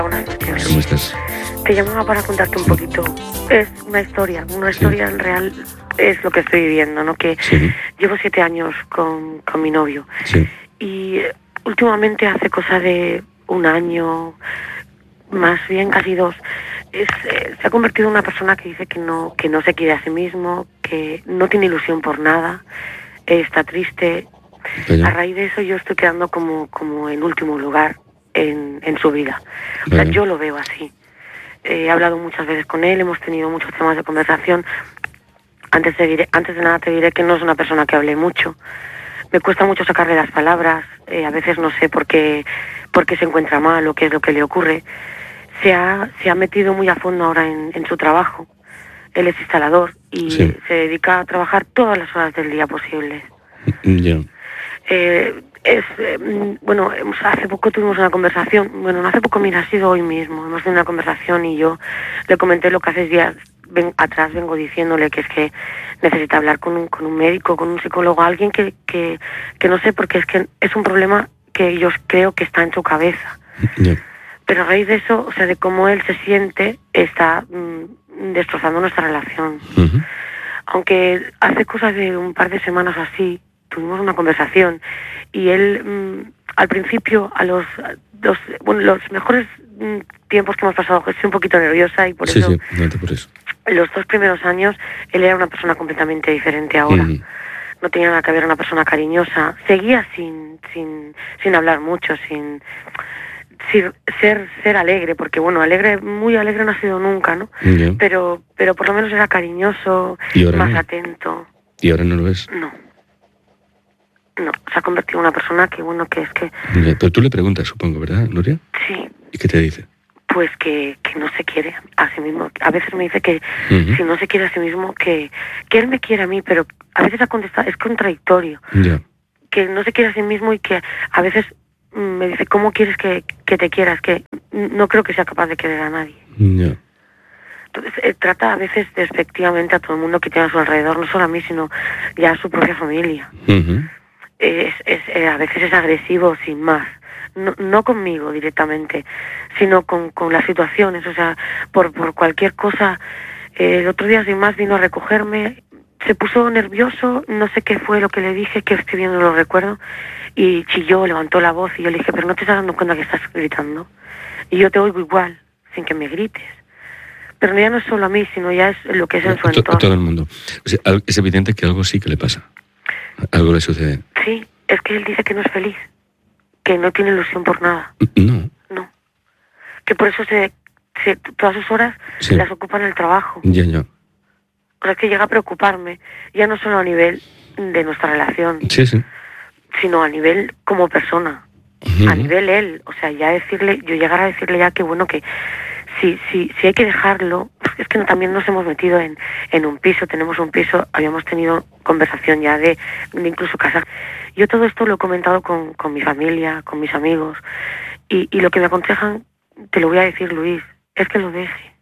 Buenas noches. ¿Cómo estás? Te llamaba para contarte un poquito. Es una historia en real es lo que estoy viviendo, ¿no? Que Sí. llevo 7 años con mi novio. Sí. Y últimamente, hace cosa de 1 año, más bien casi 2, se ha convertido en una persona que dice que no se quiere a sí mismo, que no tiene ilusión por nada, está triste. Vaya. A raíz de eso yo estoy quedando como en último lugar en su vida. O sea, Vaya. yo lo veo así. He hablado muchas veces con él, hemos tenido muchos temas de conversación. Antes de nada te diré que no es una persona que hable mucho. Me cuesta mucho sacarle las palabras. A veces no sé por qué se encuentra mal o qué es lo que le ocurre. Se ha metido muy a fondo ahora en su trabajo. Él es instalador y Sí. se dedica a trabajar todas las horas del día posibles. Ya. Bueno, hace poco tuvimos una conversación. Bueno, no hace poco, mira, ha sido hoy mismo. Hemos tenido una conversación y yo le comenté lo que hace días atrás vengo diciéndole, que es que necesita hablar con un médico, con un psicólogo, alguien que no sé, porque es que es un problema que yo creo que está en su cabeza. Ya. Pero a raíz de eso, o sea, de cómo él se siente, está destrozando nuestra relación. Ujú. Aunque hace cosas de un par de semanas así, tuvimos una conversación y él, al principio, los mejores tiempos que hemos pasado, que estoy un poquito nerviosa y por Sí, eso, sí, no te por eso. los 2 primeros años, él era una persona completamente diferente ahora. Ujú. No tenía nada que ver, una persona cariñosa. Seguía sin hablar mucho, sin ser alegre, porque bueno, muy alegre no ha sido nunca, ¿no? Ya. Pero por lo menos era cariñoso, ¿Y ahora más no? atento. ¿Y ahora no lo ves? No, se ha convertido en una persona que, bueno, que es que, Ya. Pero tú le preguntas, supongo, ¿verdad, Nuria? sí, ¿Y qué te dice? pues que no se quiere a sí mismo. A veces me dice que Ujú. si no se quiere a sí mismo, que él me quiere a mí, pero a veces ha contestado, es contradictorio, Ya. que no se quiere a sí mismo y que a veces me dice, ¿cómo quieres que te quieras? Que no creo que sea capaz de querer a nadie. Ya. Entonces, trata a veces despectivamente a todo el mundo que tiene a su alrededor, no solo a mí, sino ya a su propia familia. Ujú. A veces es agresivo sin más. No conmigo directamente, sino con las situaciones, o sea, por cualquier cosa. El otro día sin más vino a recogerme, se puso nervioso, no sé qué fue lo que le dije, que estoy viendo, no lo recuerdo, y chilló, levantó la voz y yo le dije, pero no te estás dando cuenta que estás gritando. Y yo te oigo igual, sin que me grites. Pero ya no es solo a mí, sino ya es lo que es en su A entorno. todo el mundo. O sea, es evidente que algo sí que le pasa. Algo le sucede. Sí, es que él dice que no es feliz, que no tiene ilusión por nada. No. No. Que por eso todas sus horas Sí. las ocupa en el trabajo. Ya, ya. O sea, que llega a preocuparme, ya no solo a nivel de nuestra relación, Sí, sí. sino a nivel como persona. Ujú. A nivel él. O sea, yo llegar a decirle ya que bueno, que si hay que dejarlo, es que también nos hemos metido en un piso, tenemos un piso, habíamos tenido conversación ya de incluso casar. Yo todo esto lo he comentado con mi familia, con mis amigos, y lo que me aconsejan, te lo voy a decir, Luis, es que lo deje.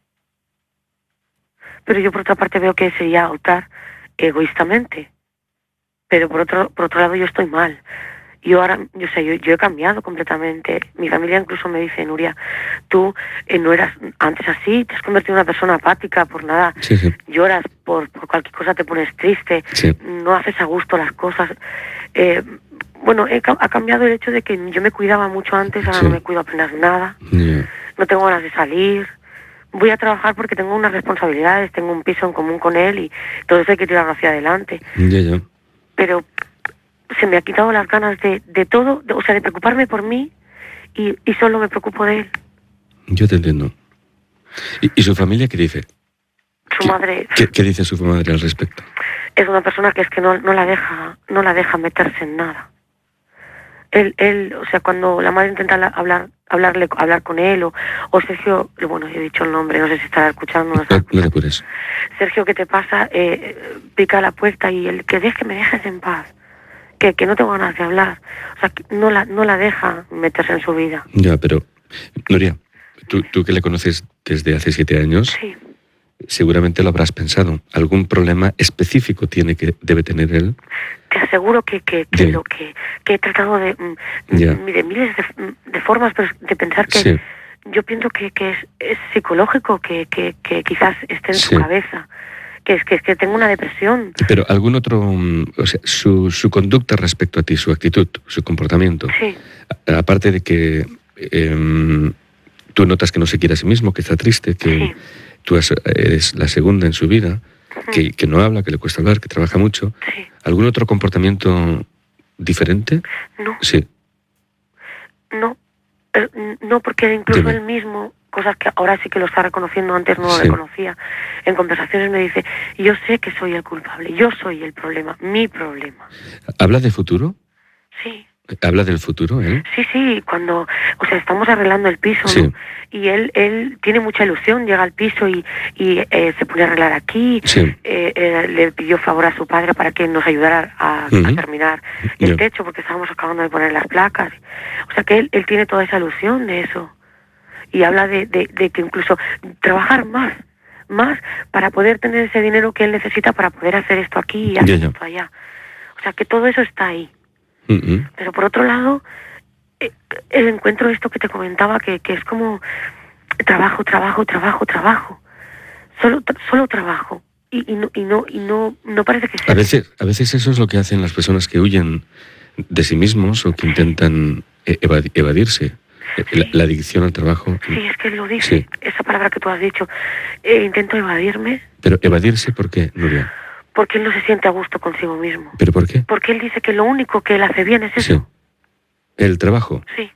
Pero yo por otra parte veo que sería optar egoístamente. Pero por otro lado yo estoy mal. Yo he cambiado completamente. Mi familia incluso me dice, Nuria, tú no eras antes así, te has convertido en una persona apática, por nada Sí, sí. lloras, por cualquier cosa te pones triste, Sí. no haces a gusto las cosas. Bueno, ha cambiado el hecho de que yo me cuidaba mucho antes, ahora Sí. no me cuido apenas nada, Ya. no tengo ganas de salir. Voy a trabajar porque tengo unas responsabilidades, tengo un piso en común con él y todo eso hay que tirarlo hacia adelante. Ya, ya. Pero se me ha quitado las ganas de todo, o sea, de preocuparme por mí y solo me preocupo de él. Yo te entiendo. ¿Y su familia qué dice? Su madre ¿Qué dice su madre al respecto? es una persona que es que no la deja meterse en nada. Él, o sea, cuando la madre intenta hablar con él o Sergio, bueno, yo he dicho el nombre, no sé si estará escuchando. No te apures. Sergio, ¿qué te pasa? Pica la puerta y él, que me dejes en paz, que no tengo ganas de hablar. O sea, que no la deja meterse en su vida. Ya, pero, Nuria, tú que le conoces desde hace 7 años, Sí, seguramente lo habrás pensado. ¿Algún problema específico debe tener él? te aseguro que Sí. lo que he tratado de Ya. miles de formas, pero de pensar que Sí. yo pienso que es psicológico, que quizás esté en Sí. su cabeza, que es que tengo una depresión. Pero algún otro, o sea, su conducta respecto a ti, su actitud, su comportamiento, Sí, aparte de que tú notas que no se quiere a sí mismo, que está triste, que sí. tú eres la segunda en su vida, que no habla, que le cuesta hablar, que trabaja mucho, Sí, ¿algún otro comportamiento diferente? no, Sí, no, no, porque incluso dime. él mismo, cosas que ahora sí que lo está reconociendo, antes no lo Sí. reconocía, en conversaciones me dice, yo sé que soy el culpable, yo soy el problema, mi problema. ¿Habla de futuro? Sí. ¿Habla del futuro él? Sí, cuando, o sea, estamos arreglando el piso, Sí. ¿no? Y él tiene mucha ilusión, llega al piso y se pone a arreglar aquí, Sí. le pidió favor a su padre para que nos ayudara a Ujú. terminar el Ya. techo, porque estábamos acabando de poner las placas. O sea, que él tiene toda esa ilusión de eso. Y habla de que incluso trabajar más para poder tener ese dinero que él necesita para poder hacer esto aquí y hacer Ya. esto allá. O sea, que todo eso está ahí. Ujú. Pero por otro lado, el encuentro esto que te comentaba, que es como trabajo. Solo trabajo. Y no parece que sea. A veces eso es lo que hacen las personas que huyen de sí mismos o que intentan evadirse. Sí. La adicción al trabajo. Sí, es que él lo dice, Sí. esa palabra que tú has dicho. Intento evadirme Pero evadirse, ¿por qué, Nuria? porque él no se siente a gusto consigo mismo. ¿Pero por qué? Porque él dice que lo único que él hace bien es eso. Sí. El trabajo. Sí.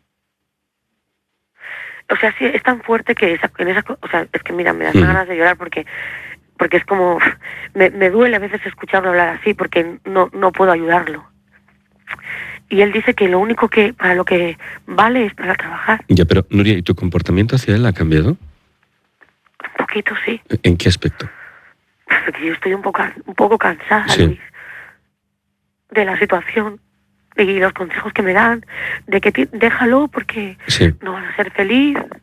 O sea, sí, es tan fuerte que o sea, es que mira, me dan Ujú. ganas de llorar porque es como, me duele a veces escucharlo hablar así porque no puedo ayudarlo. Y él dice que lo único que, para lo que vale es para trabajar. Ya, pero Nuria, ¿y tu comportamiento hacia él ha cambiado? Un poquito, sí. ¿En qué aspecto? Porque yo estoy un poco cansada, Sí. Luis, de la situación y los consejos que me dan, de que déjalo porque Sí. no van a ser feliz.